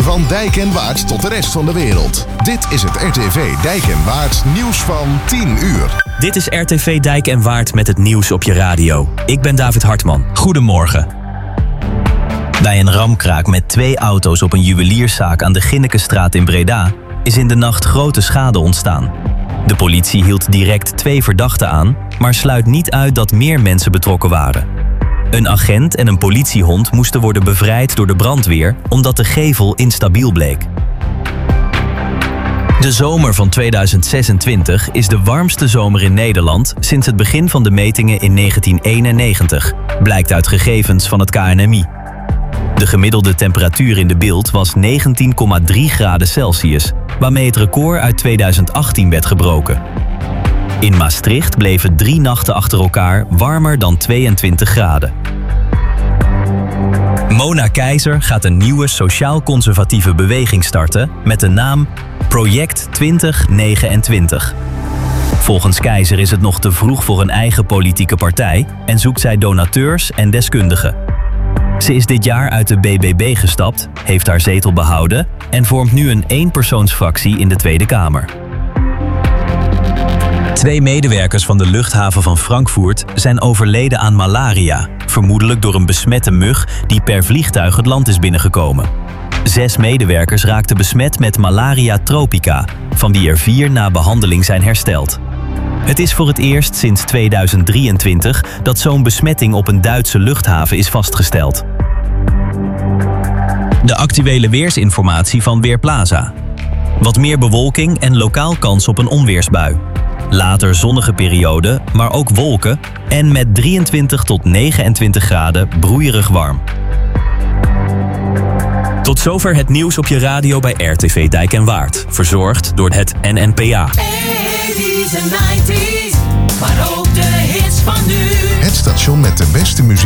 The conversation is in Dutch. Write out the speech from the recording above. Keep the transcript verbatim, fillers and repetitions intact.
Van Dijk en Waard tot de rest van de wereld. Dit is het R T V Dijk en Waard nieuws van tien uur. Dit is R T V Dijk en Waard met het nieuws op je radio. Ik ben David Hartman. Goedemorgen. Bij een ramkraak met twee auto's op een juwelierszaak aan de Ginnekenstraat in Breda is in de nacht grote schade ontstaan. De politie hield direct twee verdachten aan, maar sluit niet uit dat meer mensen betrokken waren. Een agent en een politiehond moesten worden bevrijd door de brandweer omdat de gevel instabiel bleek. De zomer van tweeduizend zesentwintig is de warmste zomer in Nederland sinds het begin van de metingen in negentien eenennegentig, blijkt uit gegevens van het K N M I. De gemiddelde temperatuur in de Bilt was negentien komma drie graden Celsius, waarmee het record uit tweeduizend achttien werd gebroken. In Maastricht bleven drie nachten achter elkaar warmer dan tweeëntwintig graden. Mona Keizer gaat een nieuwe sociaal-conservatieve beweging starten met de naam Project twintig negenentwintig. Volgens Keizer is het nog te vroeg voor een eigen politieke partij en zoekt zij donateurs en deskundigen. Ze is dit jaar uit de B B B gestapt, heeft haar zetel behouden en vormt nu een eenpersoonsfractie in de Tweede Kamer. Twee medewerkers van de luchthaven van Frankfurt zijn overleden aan malaria, vermoedelijk door een besmette mug die per vliegtuig het land is binnengekomen. Zes medewerkers raakten besmet met malaria tropica, van wie er vier na behandeling zijn hersteld. Het is voor het eerst sinds tweeduizend drieëntwintig dat zo'n besmetting op een Duitse luchthaven is vastgesteld. De actuele weersinformatie van Weerplaza. Wat meer bewolking en lokaal kans op een onweersbui. Later zonnige periode, maar ook wolken en met drieëntwintig tot negenentwintig graden broeierig warm. Tot zover het nieuws op je radio bij R T V Dijk en Waard. Verzorgd door het N N P A. eighties en nineties, maar ook de hits van nu. Het station met de beste muziek